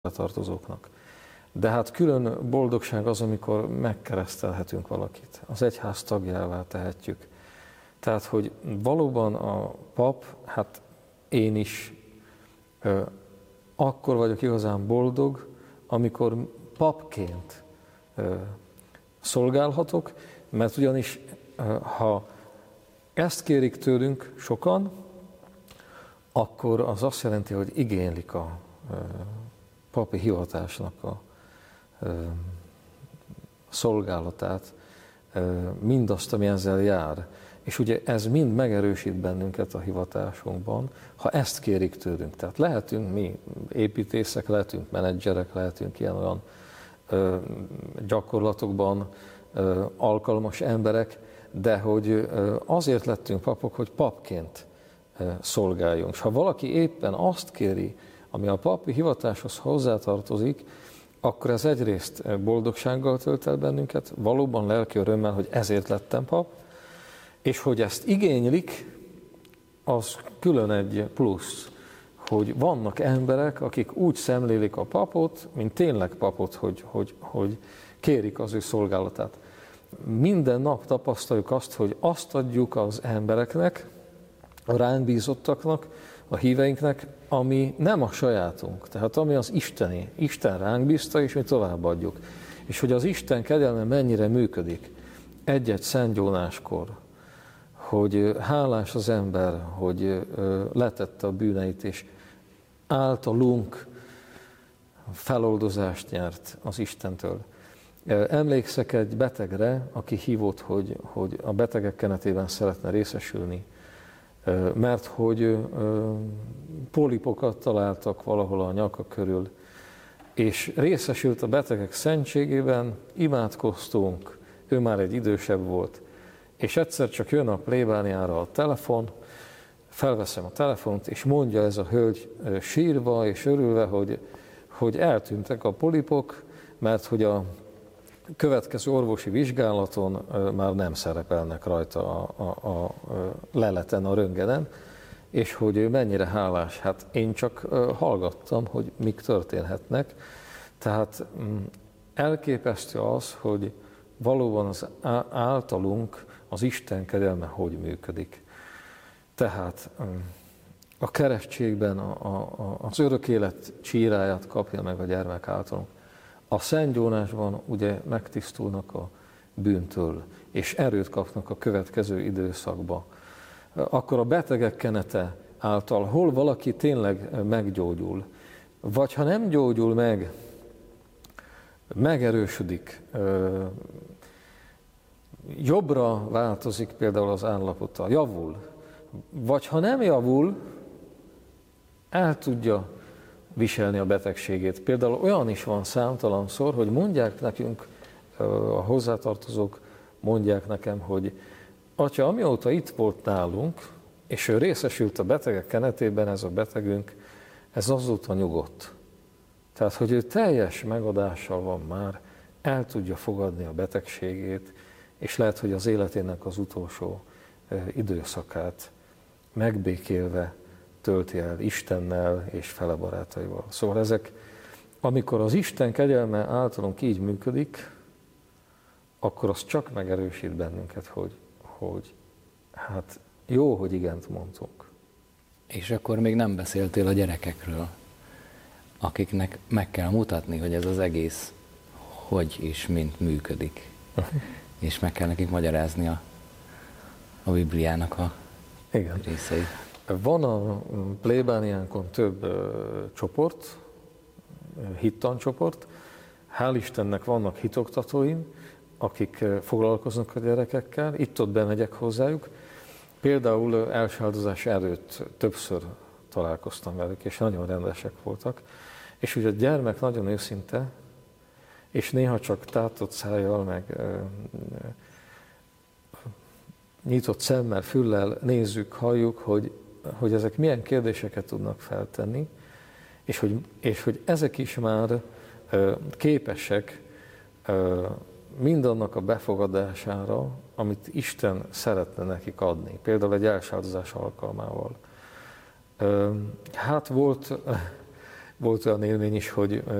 tartozóknak. De hát külön boldogság az, amikor megkeresztelhetünk valakit, az egyház tagjává tehetjük. Tehát, hogy valóban a pap, hát én is akkor vagyok igazán boldog, amikor papként szolgálhatok, mert ugyanis ha ezt kérik tőlünk sokan, akkor az azt jelenti, hogy igénylik a papi hivatásnak a szolgálatát, mindazt, ami ezzel jár. És ugye ez mind megerősít bennünket a hivatásunkban, ha ezt kérik tőlünk. Tehát lehetünk mi építészek, lehetünk menedzserek, lehetünk ilyen-olyan gyakorlatokban alkalmas emberek, de hogy azért lettünk papok, hogy papként szolgáljunk. És ha valaki éppen azt kéri, ami a papi hivatáshoz hozzátartozik, akkor ez egyrészt boldogsággal tölt el bennünket, valóban lelki örömmel, hogy ezért lettem pap, és hogy ezt igénylik, az külön egy plusz, hogy vannak emberek, akik úgy szemlélik a papot, mint tényleg papot, hogy kérik az ő szolgálatát. Minden nap tapasztaljuk azt, hogy azt adjuk az embereknek, a ránk bízottaknak, a híveinknek, ami nem a sajátunk, tehát ami az isteni. Isten ránk bízta, és mi továbbadjuk. És hogy az Isten kegyelme mennyire működik egy-egy szentgyónáskor, hogy hálás az ember, hogy letette a bűneit, és általunk feloldozást nyert az Istentől. Emlékszek egy betegre, aki hívott, hogy a betegek kenetében szeretne részesülni, mert hogy polipokat találtak valahol a nyaka körül, és részesült a betegek szentségében, imádkoztunk, ő már egy idősebb volt, és egyszer csak jön a plébániára a telefon, felveszem a telefont, és mondja ez a hölgy sírva és örülve, hogy eltűntek a polipok, mert hogy a következő orvosi vizsgálaton már nem szerepelnek rajta a leleten, a röntgenen, és hogy ő mennyire hálás. Hát én csak hallgattam, hogy mik történhetnek. Tehát elképesztő az, hogy valóban az általunk az Isten kegyelme hogy működik. Tehát a keresztségben az örök élet csíráját kapja meg a gyermek általunk. A szentgyónásban ugye megtisztulnak a bűntől, és erőt kapnak a következő időszakba. Akkor a betegek kenete által hol valaki tényleg meggyógyul, vagy ha nem gyógyul meg, megerősödik, jobbra változik például az állapota, javul, vagy ha nem javul, el tudja viselni a betegségét. Például olyan is van számtalanszor, hogy mondják nekünk, a hozzátartozók mondják nekem, hogy atya, amióta itt volt nálunk, és ő részesült a betegek kenetében, ez a betegünk, ez azóta nyugodt. Tehát, hogy ő teljes megadással van már, el tudja fogadni a betegségét, és lehet, hogy az életének az utolsó időszakát megbékélve tölti el Istennel és fele barátaival. Szóval ezek, amikor az Isten kegyelme általunk így működik, akkor az csak megerősít bennünket, hogy hát jó, hogy igent mondtunk. És akkor még nem beszéltél a gyerekekről, akiknek meg kell mutatni, hogy ez az egész hogy és mint működik. És meg kell nekik magyarázni a Bibliának a részeit. Van a plébániánkon több csoport, hittancsoport. Hál' Istennek vannak hitoktatóim, akik foglalkoznak a gyerekekkel, itt-ott bemegyek hozzájuk. Például első áldozás előtt többször találkoztam velük, és nagyon rendesek voltak. És ugye a gyermek nagyon őszinte, és néha csak tátott szájjal, meg nyitott szemmel, füllel nézzük, halljuk, hogy ezek milyen kérdéseket tudnak feltenni, és hogy ezek is már képesek mindannak a befogadására, amit Isten szeretne nekik adni. Például egy első áldozás alkalmával. Hát volt volt olyan élmény is, hogy